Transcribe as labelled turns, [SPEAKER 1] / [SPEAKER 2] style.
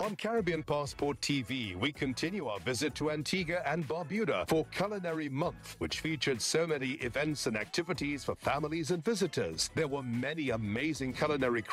[SPEAKER 1] On Caribbean Passport TV, we continue our visit to Antigua and Barbuda for Culinary Month, which featured so many events and activities for families and visitors. There were many amazing culinary